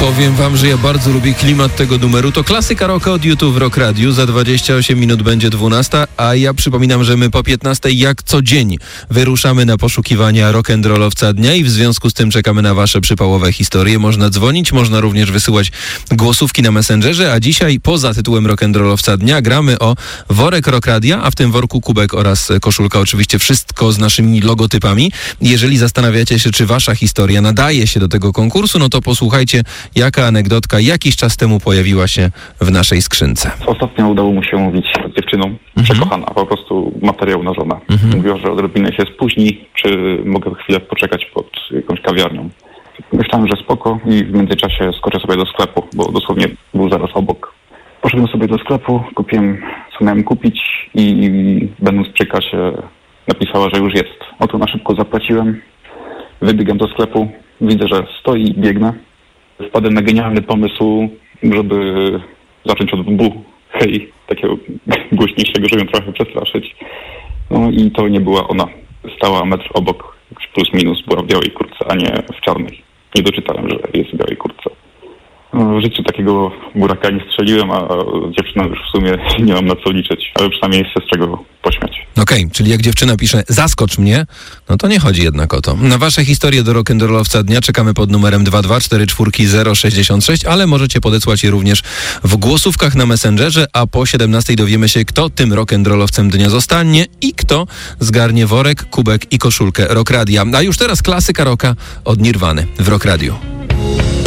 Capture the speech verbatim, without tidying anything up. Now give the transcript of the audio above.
Powiem wam, że ja bardzo lubię klimat tego numeru. To klasyka rocka od YouTube w Rock Radiu. Za dwadzieścia osiem minut będzie dwunasta, a ja przypominam, że my po piętnastej jak co dzień wyruszamy na poszukiwania rock'n'rollowca dnia i w związku z tym czekamy na wasze przypałowe historie. Można dzwonić, można również wysyłać głosówki na Messengerze, a dzisiaj poza tytułem rock'n'rollowca dnia gramy o worek Rock Radia, a w tym worku kubek oraz koszulka. Oczywiście wszystko z naszymi logotypami. Jeżeli zastanawiacie się, czy wasza historia nadaje się do tego konkursu, no to posłuchajcie, jaka anegdotka jakiś czas temu pojawiła się w naszej skrzynce. Ostatnio udało mu się mówić z dziewczyną, mhm. przekochana, po prostu materiał na żonę. Mhm. Mówiła, że odrobinę się spóźni, czy mogę chwilę poczekać pod jakąś kawiarnią. Myślałem, że spoko i w międzyczasie skoczę sobie do sklepu, bo dosłownie był zaraz obok. Poszedłem sobie do sklepu, kupiłem co miałem kupić i będąc przy kasie napisała, że już jest. Oto na szybko zapłaciłem, wybiegam do sklepu, widzę, że stoi i biegnę. Wpadłem na genialny pomysł, żeby zacząć od bu, hej, takiego głośniejszego, żeby ją trochę przestraszyć. No i to nie była ona. Stała metr obok, plus minus, była w białej kurtce, a nie w czarnej. Nie doczytałem, że jest w białej kurtce. No, w życiu takiego buraka nie strzeliłem, a dziewczyna już w sumie nie mam na co liczyć, ale przynajmniej jest się z czego pośmiać. Okej, okay, czyli jak dziewczyna pisze zaskocz mnie, no to nie chodzi jednak o to. Na wasze historie do rock'n'rollowca dnia czekamy pod numerem dwa dwa cztery cztery zero sześćdziesiąt sześć, ale możecie podesłać je również w głosówkach na Messengerze, a po siedemnastej dowiemy się, kto tym rock'n'rollowcem dnia zostanie i kto zgarnie worek, kubek i koszulkę Rock Radia. A już teraz klasyka rocka od Nirwany w Rock Radiu.